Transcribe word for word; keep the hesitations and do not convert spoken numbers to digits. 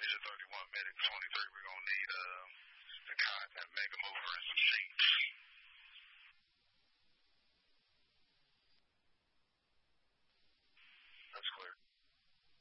thirty-one, medic twenty-three. We're going to need uh, the contact